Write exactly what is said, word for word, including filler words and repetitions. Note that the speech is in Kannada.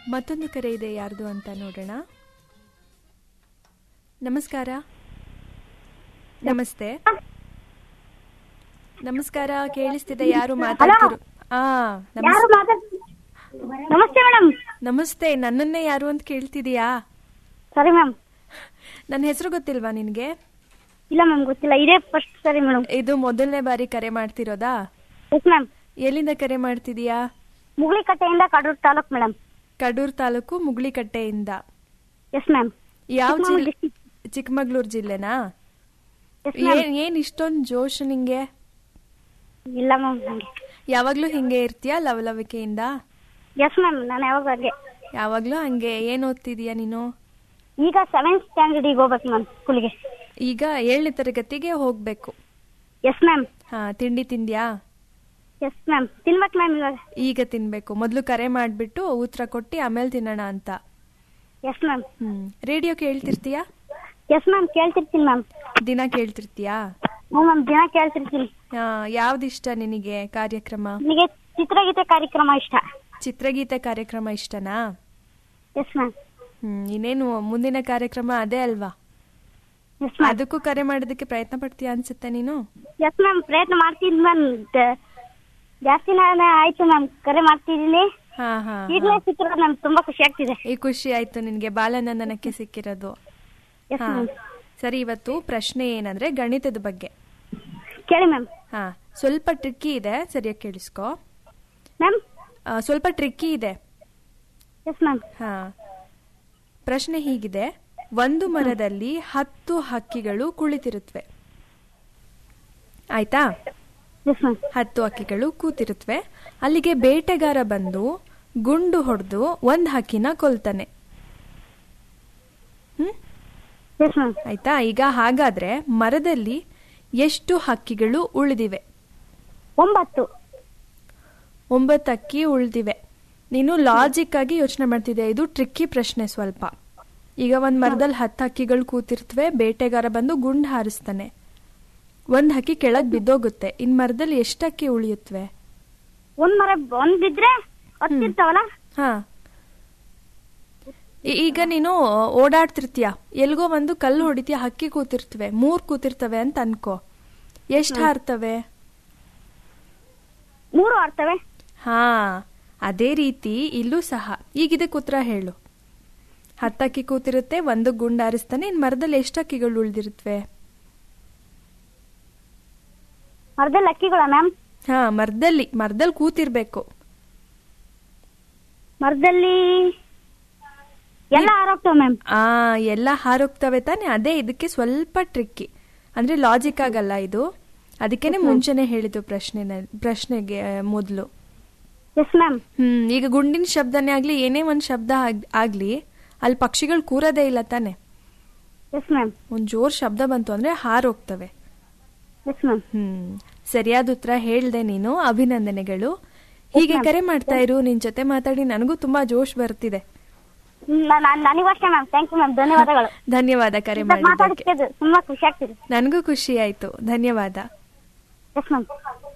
ಮತ್ತೊಂದು ಕರೆ ಇದೆ, ಯಾರ್ದು ಅಂತ ನೋಡೋಣ. ನಮಸ್ಕಾರ. ನಮಸ್ತೆ. ನಮಸ್ಕಾರ, ಕೇಳಿಸ್ತಿದೆ. ಯಾರು ಮಾತಾಡ್ತಿರು? ಆ ನಮಸ್ತೆ ಮೇಡಮ್. ನಮಸ್ತೆ. ನನ್ನನ್ನೇ ಯಾರು ಅಂತ ಕೇಳ್ತಿದೀಯಾ? ಸರಿ ಮ್ಯಾಮ್. ನನ್ನ ಹೆಸರು ಗೊತ್ತಿಲ್ವಾ ನಿನ್ಗೆ? ಇಲ್ಲ ಮ್ಯಾಮ್, ಗೊತ್ತಿಲ್ಲ. ಇದೇ ಫಸ್ಟ್ ಸರಿ ಮೇಡಮ್. ಇದು ಮೊದಲನೇ ಬಾರಿ ಕರೆ ಮಾಡ್ತಿರೋದಾ? Yes ma'am. ಎಲ್ಲಿಂದ ಕರೆ ಮಾಡ್ತಿದೀಯಾ? ಮುಗುಳಿಕಟ್ಟೆಯಿಂದ Kadur taluk madam. Kadur taluk ಮುಗುಳಿಕಟ್ಟೆಯಿಂದ. Yes ma'am. ಯಾವ ಜಿಲ್ಲೆ? ಚಿಕ್ಕಮಗಳೂರು ಜಿಲ್ಲೆನಾ? ಏನ್ ಇಷ್ಟೊಂದು ಜೋಶ್ ನಿಂಗೆ? ಇಲ್ಲ ಮ್ಯಾಮ್. ಯಾವಾಗ್ಲೂ ಹಿಂಗೆ ಇರ್ತೀಯಾ ಲವಲವಿಕೆಯಿಂದ? ಎಸ್ ಮ್ಯಾಮ್, ನಾನು ಯಾವಾಗ ಹಾಗೆ. ಯಾವಾಗ್ಲೂ ಹಂಗೆ. ಏನ್ ಓದ್ತಿದೀಯಾ ನೀನು? ಈಗ ಸೆವೆಂತ್ ಸ್ಟ್ಯಾಂಡರ್ಡ್ ಹೋಗ್ಬೇಕು ಮ್ಯಾಮ್ ಸ್ಕೂಲ್ಗೆ. ಈಗ ಏಳನೇ ತರಗತಿಗೆ ಹೋಗ್ಬೇಕು. Yes ma'am. ಹಾ, ತಿಂಡಿ ತಿಂದ್ಯಾ? ಎಸ್ ಮ್ಯಾಮ್, ತಿನ್ಬೇಕು ಮ್ಯಾಮ್. ಇವಾಗ ಈಗ ತಿನ್ಬೇಕು. ಮೊದ್ಲು ಕರೆ ಮಾಡ್ಬಿಟ್ಟು ಉತ್ತರ ಕೊಟ್ಟಿ ಆಮೇಲೆ ತಿನ್ನೋಣ ಅಂತ. Yes ma'am. ಹ್ಮ್. ರೇಡಿಯೋ ಕೇಳ್ತಿರ್ತೀಯಾ? Yes ma'am, ಕೇಳ್ತಿರ್ತೀನಿ ma'am. ದಿನ ಕೇಳ್ತಿರ್ತೀಯಾ? ಹ್ಞೂ ಮ್ಯಾಮ್, ದಿನ ಕೇಳ್ತಿರ್ತೀನಿ. ಹಾ, ಯಾವ್ದಿಷ್ಟ ನಿನಗೆ ಕಾರ್ಯಕ್ರಮ? ನನಗೆ ಚಿತ್ರಗೀತೆ ಕಾರ್ಯಕ್ರಮ ಇಷ್ಟ. ಚಿತ್ರಗೀತೆ ಕಾರ್ಯಕ್ರಮ ಇಷ್ಟನಾ? Yes ma'am. ಹ್ಮ್. ಇನ್ನೇನು ಮುಂದಿನ ಕಾರ್ಯಕ್ರಮ ಅದೇ ಅಲ್ವಾ? Yes ma'am. ಅದಕ್ಕೂ ಕರೆ ಮಾಡೋದಕ್ಕೆ ಪ್ರಯತ್ನ ಪಡ್ತೀಯಾ ಅನ್ಸುತ್ತೆ ನೀನು? ಎಸ್ ಮ್ಯಾಮ್, ಪ್ರಯತ್ನ ಮಾಡ್ತೀನಿ ಮ್ಯಾಮ್. ಜಾಸ್ತಿ ನಾನು ಆಯ್ತು ಮ್ಯಾಮ್, ಕರೆ ಮಾಡ್ತಿದ್ದೀನಿ. ಹಾ ಹಾ ಈಗಲೇ ಸಿಕ್ಕಿರೋದು ನಮ್ಗೆ ತುಂಬಾ ಖುಷಿ ಆಗ್ತಿದೆ. ಈ ಖುಷಿ ಆಯ್ತು ನಿನ್ಗೆ ಬಾಲನಂದನಕ್ಕೆ ಸಿಕ್ಕಿರೋದು. ಎಸ್ ಹಾ, ಮ್ಯಾಮ್. ಸರಿ. ಇವತ್ತು ಪ್ರಶ್ನೆ ಏನಂದ್ರೆ ಗಣಿತದ ಬಗ್ಗೆ. ಕೇಳಿ ಮ್ಯಾಮ್. ಹಾ, ಸ್ವಲ್ಪ ಟ್ರಿಕ್ಕಿ ಇದೆ, ಸರಿಯಾಗಿ ಕೇಳಿಸ್ಕೊ ಮ್ಯಾಮ್. ಸ್ವಲ್ಪ ಟ್ರಿಕ್ಕಿ ಇದೆ. Yes ma'am. ಹಾ, ಪ್ರಶ್ನೆ ಹೀಗಿದೆ. ಒಂದು ಮರದಲ್ಲಿ ಹತ್ತು ಹಕ್ಕಿಗಳು ಕುಳಿತಿರುತ್ತವೆ, ಆಯ್ತಾ? Yes ma'am. ಹತ್ತು ಹಕ್ಕಿಗಳು ಕೂತಿರುತ್ತವೆ. ಅಲ್ಲಿಗೆ ಬೇಟೆಗಾರ ಬಂದು ಗುಂಡು ಹೊಡೆದು ಒಂದ್ ಹಕ್ಕಿನ ಕೊಲ್ತಾನೆ. ಹ್ಮ್ ಎಸ್ ಮ್ಯಾಮ್. ಆಯ್ತಾ? ಈಗ ಹಾಗಾದ್ರೆ ಮರದಲ್ಲಿ ಎಷ್ಟು ಹಕ್ಕಿಗಳು ಉಳಿದಿವೆ? ಒಂಬತ್ತು. ಒಂಬತ್ತು ಹಕ್ಕಿ ಉಳಿದಿವೆ. ನೀನು ಲಾಜಿಕ್ ಆಗಿ ಯೋಚನೆ ಮಾಡ್ತಿದ್ದೆ. ಇದು ಟ್ರಿಕ್ಕಿ ಪ್ರಶ್ನೆ ಸ್ವಲ್ಪ. ಈಗ ಒಂದ್ ಮರದಲ್ಲಿ ಹತ್ತು ಹಕ್ಕಿಗಳು ಕೂತಿರ್ತವೆ, ಬೇಟೆಗಾರ ಬಂದು ಗುಂಡು ಹಾರಿಸ್ತಾನೆ, ಒಂದ್ ಹಕ್ಕಿ ಕೆಳಗ್ ಬಿದ್ದೋಗುತ್ತೆ. ಇನ್ ಮರದಲ್ಲಿ ಎಷ್ಟು ಹಕ್ಕಿ ಉಳಿಯುತ್ತವೆ? ಒಂದ್ ಮರ ಒಂದ್ ಬಿದ್ರೆ ಹತ್ತಿರ್ತಾವಲ್ಲ. ಹಾ, ಈಗ ನೀನು ಓಡಾಡ್ತಿರ್ತೀಯ, ಎಲ್ಗೋ ಒಂದು ಕಲ್ಲು ಹೊಡಿತೀಯ, ಹಕ್ಕಿ ಕೂತಿರ್ತವೆ, ಮೂರ್ ಕೂತಿರ್ತವೆ ಅಂತ ಅನ್ಕೋ. ಎಷ್ಟ್ ಹಾರ್ತವೆ? ಮೂರು ಹಾರ್ತವೆ. ಹಾ, ಅದೇ ರೀತಿ ಇಲ್ಲೂ ಸಹ. ಈಗ ಇದಕ್ಕೆ ಉತ್ತರ ಹೇಳು. ಹತ್ತಕ್ಕಿ ಕೂತಿರುತ್ತೆ, ಒಂದು ಗುಂಡು ಹಾರಿಸ್ತಾನೆ, ಇನ್ ಮರದಲ್ಲಿ ಎಷ್ಟು ಹಕ್ಕಿಗಳು ಉಳಿದಿರುತ್ತವೆ? ಮರದಲ್ಲಿ ಹಕ್ಕಿಗಳ ಮ್ಯಾಮ್? ಹಾ, ಮರದಲ್ಲಿ ಮರದಲ್ಲಿ ಕೂತಿರ್ಬೇಕು. ಮರದಲ್ಲಿ ಎಲ್ಲ ಹಾರೋಗ್ತವೆ ಮ್ಯಾಮ್. ಆ ಎಲ್ಲ ಹಾರೋಗ್ತವೆ ತಾನೆ. ಅದೇ ಇದಕ್ಕೆ ಸ್ವಲ್ಪ ಟ್ರಿಕ್ಕಿ, ಅಂದ್ರೆ ಲಾಜಿಕ್ ಆಗಲ್ಲ ಇದು. ಅದಕ್ಕೇನೆ ಮುಂಚೆನೆ ಹೇಳಿದ್ದು ಪ್ರಶ್ನೆ ಪ್ರಶ್ನೆಗೆ ಮೊದಲು. Yes ma'am. ಹ್ಮ್. ಈಗ ಗುಂಡಿನ ಶಬ್ದನೇ ಆಗ್ಲಿ, ಏನೇ ಒಂದ್ ಶಬ್ದ ಆಗ್ಲಿ, ಅಲ್ಲಿ ಪಕ್ಷಿಗಳು ಕೂರದೇ ಇಲ್ಲ ತಾನೆ. Yes ma'am. ಒಂದ್ ಜೋರ್ ಶಬ್ದ ಬಂತು ಅಂದ್ರೆ ಹಾರೋಗ್ತವೆ. Yes ma'am. ಹ್ಮ್. ಸರಿಯಾದ ಉತ್ತರ ಹೇಳ್ದೆ ನೀನು. ಅಭಿನಂದನೆಗಳು. ಹೀಗೆ ಕರೆ ಮಾಡ್ತಾ ಇರು. ನಿನ್ ಜೊತೆ ಮಾತಾಡಿ ನನಗೂ ತುಂಬಾ ಜೋಶ್ ಬರ್ತಿದೆ. ನನಗೂ ಅಷ್ಟೇ ಮ್ಯಾಮ್. ಥ್ಯಾಂಕ್ ಯು ಮ್ಯಾಮ್, ಧನ್ಯವಾದಗಳು. ಧನ್ಯವಾದ ಕರೆ ಮಾಡಿದ್ದಕ್ಕೆ. ತುಂಬಾ ಖುಷಿ ಆಗ್ತಿದೆ. ನನಗೂ ಖುಷಿ ಆಯ್ತು. ಧನ್ಯವಾದ. Yes ma'am.